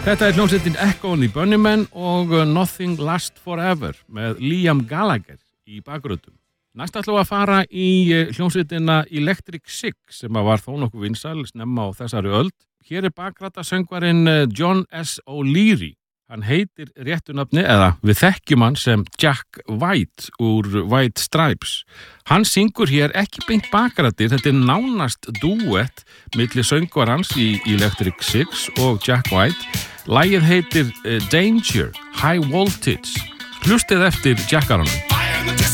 Þetta hljómsveitin Echo and the Bunnymen og Nothing Lasts Forever með Liam Gallagher í bakgröndum. Næst ætlum við að fara í hljómsveitina Electric Six sem var þó nokkuð vinsæl snemma á þessari öld. Hér bakrætasöngvarinn John S. O'Leary. Hann heitir réttu nafni, eða við þekkjum hann sem Jack White úr White Stripes. Hann syngur hér ekki beint bakrættir, þetta nánast dúett milli söngvarans í Electric Six og Jack White. Lagið heitir Danger, High Voltage. Hlustið eftir Jackaranum.